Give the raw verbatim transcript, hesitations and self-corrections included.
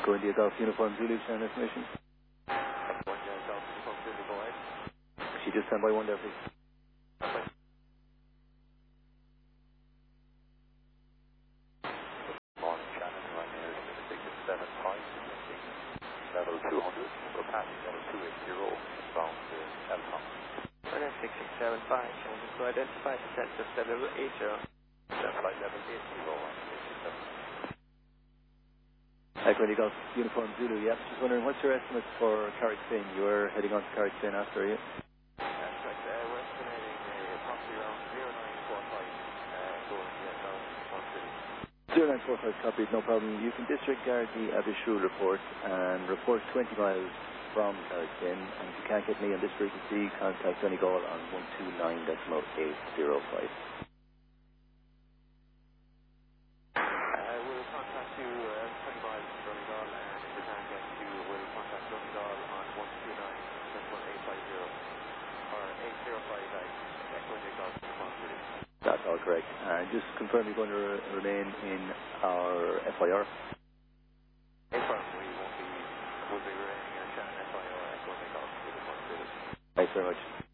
Echo India Golf Uniform Zulu, Channel information. One India Golf Uniform Zulu, go ahead. She just stand by one there, please. Morning, Shannon, running here six seven five, level two hundred, we're passing level two eighty, bound to Elcom. Running six six seven five, Shannon, to identify descent of level eight zero. Flight level eight zero, one six six seven. Echo India Golf Uniform Zulu, yeah. Just wondering, what's your estimate for Carrickfinn? You were heading on to Carrickfinn after, are you? That's right, uh, we're estimating uh, approximately around zero nine four five, uh, going yeah, down to Pond City. zero nine four five copies, no problem. You can disregard the Abishul report and report twenty miles from Carrickfinn. And if you can't get me on this frequency, contact Donegal on one two nine point eight zero five. Uh, we'll contact you uh, twenty miles from Donegal, and if we can't get you, we'll contact Donegal on one two nine point eight five zero or eight zero five eight, Echo India Golf Pond City. That's all correct. And just confirm you're going to re remain in our F I R. Confirm we won't be, we'll be remaining in Shannon F I R Echo India Golf Pond City. Thanks very much.